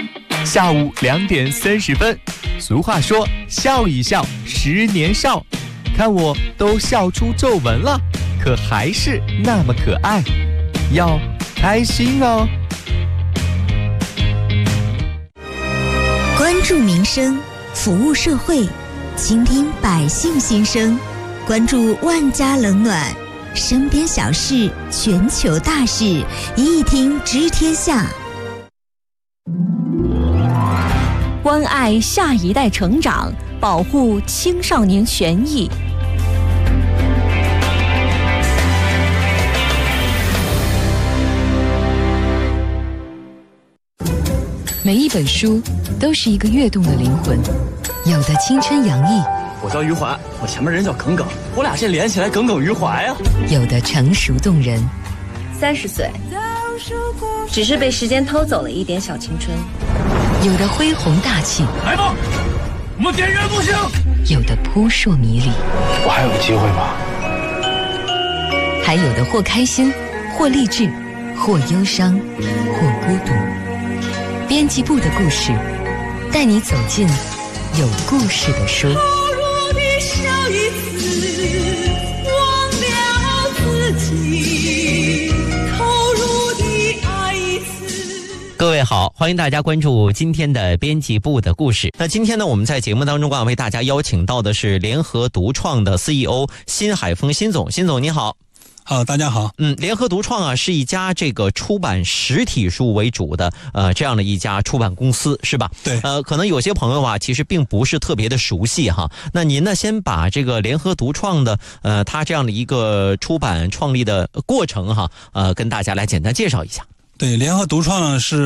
下午2点30分，俗话说笑一笑10年少，看我都笑出皱纹了，可还是那么可爱，要开心哦。 关注民生，服务社会，倾听百姓心声，关注万家冷暖，身边小事，全球大事，一听知天下。 关爱下一代成长，保护青少年权益。 每一本书都是一个跃动的灵魂，有的青春洋溢， 我叫余淮，我前面人叫耿耿，我俩这连起来耿耿于怀啊。 有的成熟动人。 30岁，只是被时间偷走了一点小青春。 有的恢宏大气， 来吧，我们点燃木星。 有的扑朔迷离， 我还有机会吗？ 还有的或开心，或励志，或忧伤，或孤独。编辑部的故事，带你走进有故事的书。 投入的笑一次，忘了自己，投入的爱一次。 各位好，欢迎大家关注今天的编辑部的故事。那今天呢，我们在节目当中为大家邀请到的是联合独创的 CEO 辛海峰辛总。辛总你好。 好，大家好。 联合独创啊，是一家这个出版实体书为主的这样的一家出版公司，是吧？ 对。 可能有些朋友啊，其实并不是特别的熟悉哈。那您呢，先把这个联合独创的它这样的一个出版创立的过程哈，跟大家来简单介绍一下。 对，联合独创是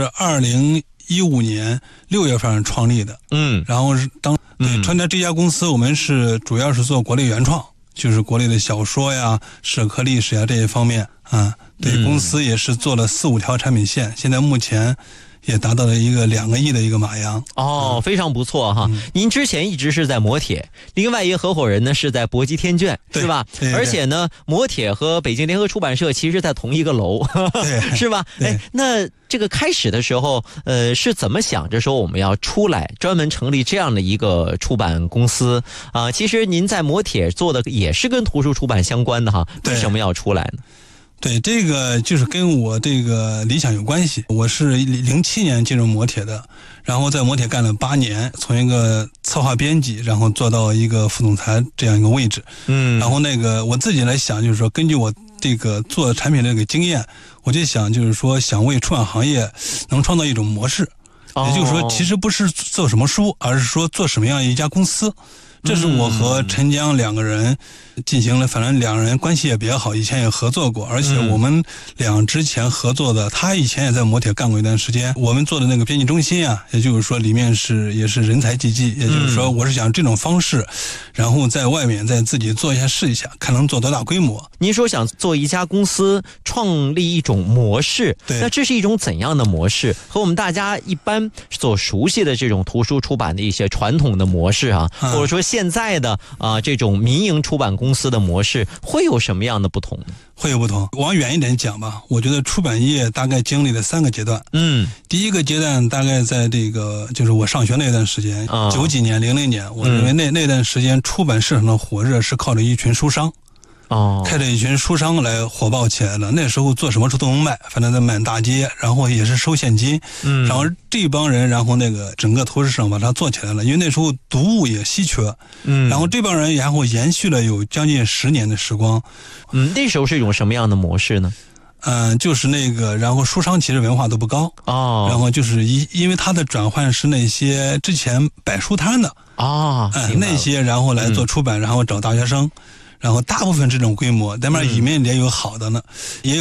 2015年6月份创立的。然后创立这家公司，我们主要是做国内原创。就是国内的小说呀、社科历史呀这些方面啊，对，公司也是做了4-5条产品线，现在目前也达到了一个2个亿的一个马洋。 非常不错哈。您之前一直是在摩铁，另外一个合伙人呢是在博基天卷，是吧？ 对， 而且呢，摩铁和北京联合出版社其实在同一个楼，是吧？那这个开始的时候，是怎么想着说我们要出来专门成立这样的一个出版公司啊？其实您在摩铁做的也是跟图书出版相关的哈，为什么要出来呢？ 对，这个就是跟我这个理想有关系。我是07年进入摩铁的，然后在摩铁干了8年，从一个策划编辑，然后做到一个副总裁这样一个位置。然后我自己来想，就是说根据我这个做产品的这个经验，我就想就是说想为出版行业能创造一种模式，也就是说其实不是做什么书，而是说做什么样一家公司。这是我和陈江2个人进行了，反正2人关系也比较好，以前也合作过，而且我们俩之前合作的，他以前也在摩铁干过一段时间。我们做的那个编辑中心啊，也就是说里面也是人才济济，也就是说我是想这种方式，然后在外面再自己做一下试一下，看能做多大规模。 您说想做一家公司，创立一种模式， 对， 那这是一种怎样的模式？和我们大家一般所熟悉的这种图书出版的一些传统的模式啊，或者说现在的这种民营出版公司的模式会有什么样的不同呢？ 会有不同。往远一点讲吧，我觉得出版业大概经历了3个阶段。第一个阶段大概在这个就是我上学那段时间，90几年、00年，我认为那段时间出版市场的火热是靠着一群书商。开着一群书商来火爆起来了。那时候做什么书都能卖，反正在满大街，然后也是收现金。然后这帮人，然后整个图书市场把它做起来了，因为那时候读物也稀缺。然后这帮人然后延续了有将近10年的时光。 那时候是一种什么样的模式呢？ 就是然后书商其实文化都不高然后就是因为它的转换是那些之前摆书摊的那些，然后来做出版，然后找大学生。然后大部分这种规模，当然里面也有好的呢，也有